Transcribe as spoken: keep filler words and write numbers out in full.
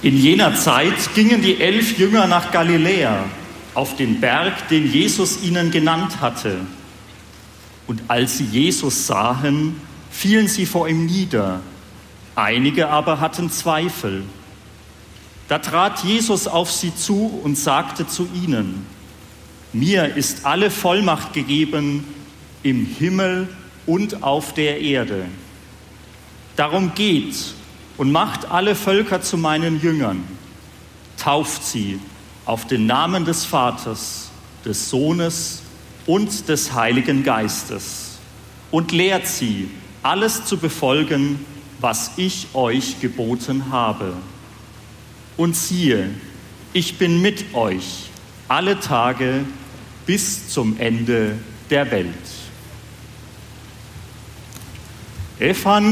In jener Zeit gingen die elf Jünger nach Galiläa, auf den Berg, den Jesus ihnen genannt hatte. Und als sie Jesus sahen, fielen sie vor ihm nieder. Einige aber hatten Zweifel. Da trat Jesus auf sie zu und sagte zu ihnen: Mir ist alle Vollmacht gegeben im Himmel und auf der Erde. Darum geht und macht alle Völker zu meinen Jüngern. Tauft sie auf den Namen des Vaters, des Sohnes und des Heiligen Geistes und lehrt sie, alles zu befolgen, was ich euch geboten habe. Und siehe, ich bin mit euch alle Tage bis zum Ende der Welt. Evangelium